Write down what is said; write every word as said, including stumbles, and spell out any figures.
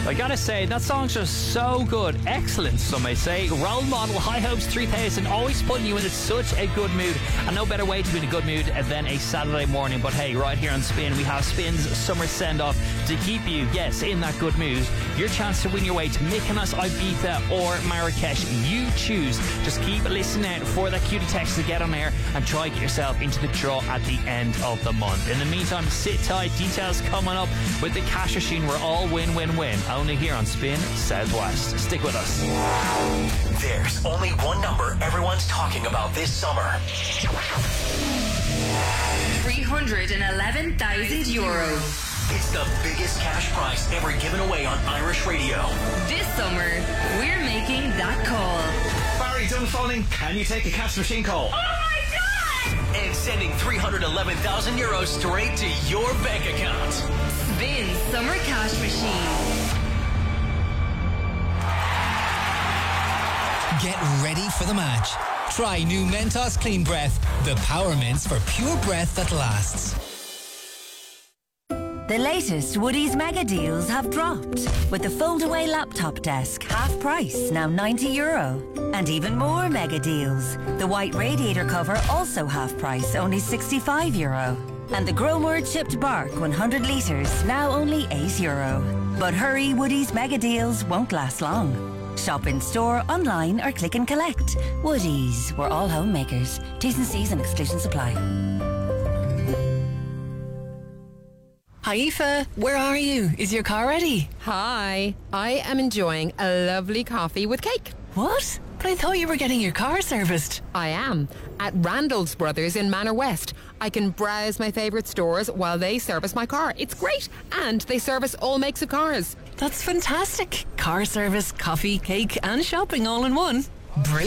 I gotta say, that song's just so good. Excellent, some may say. Role model, High Hopes three thousand, always putting you into such a good mood. And no better way to be in a good mood than a Saturday morning. But hey, right here on Spin, we have Spin's summer send-off to keep you, yes, in that good mood. Your chance to win your way to Mykonos, Ibiza or Marrakesh. You choose. Just keep listening out for that cutie text to get on air and try to get yourself into the draw at the end of the month. In the meantime, sit tight. Details coming up with the cash machine. We're all win-win-win. Only here on Spin Southwest. Stick with us. There's only one number everyone's talking about this summer. three hundred eleven thousand euro. It's the biggest cash prize ever given away on Irish radio. This summer, we're making that call. Barry Dunfalling, can you take a cash machine call? Oh my God! And sending three hundred eleven thousand euros straight to your bank account. Spin Summer Cash Machine. Get ready for the match. Try new Mentos Clean Breath, the power mints for pure breath that lasts. The latest Woodies mega deals have dropped, with the fold-away laptop desk half price, now ninety euro. And even more mega deals. The white radiator cover also half price, only sixty-five euro. And the Gromor chipped bark one hundred litres, now only eight euro. But hurry, Woodies mega deals won't last long. Shop in store, online or click and collect. Woodies, we're all homemakers. T's and C's and exclusions apply. Hi Aoife, where are you? Is your car ready? Hi, I am enjoying a lovely coffee with cake. What? But I thought you were getting your car serviced. I am. At Randall's Brothers in Manor West. I can browse my favourite stores while they service my car. It's great. And they service all makes of cars. That's fantastic. Car service, coffee, cake and shopping all in one. Brilliant.